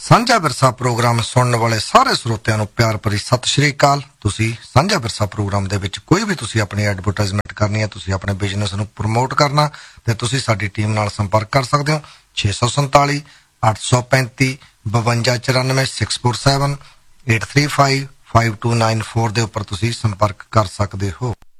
ਸਾਂਝਾ ਵਿਰਸਾ ਪ੍ਰੋਗਰਾਮ ਸੁਣਨ ਵਾਲੇ ਸਾਰੇ ਸਰੋਤਿਆਂ ਨੂੰ ਪਿਆਰ ਭਰੀ ਸਤਿ ਸ਼੍ਰੀ ਅਕਾਲ। ਤੁਸੀਂ ਸਾਂਝਾ ਵਿਰਸਾ ਪ੍ਰੋਗਰਾਮ ਦੇ ਵਿੱਚ ਕੋਈ ਵੀ ਤੁਸੀਂ ਆਪਣੀ ਐਡਵਰਟਾਈਜ਼ਮੈਂਟ ਕਰਨੀ ਹੈ, ਤੁਸੀਂ ਆਪਣੇ ਬਿਜ਼ਨਸ ਨੂੰ ਪ੍ਰਮੋਟ ਕਰਨਾ, ਤੇ ਤੁਸੀਂ ਸਾਡੀ ਟੀਮ ਨਾਲ ਸੰਪਰਕ ਕਰ ਸਕਦੇ ਹੋ। 647 835 5294 647 835 5294 ਦੇ ਉੱਪਰ ਤੁਸੀਂ ਸੰਪਰਕ ਕਰ ਸਕਦੇ ਹੋ।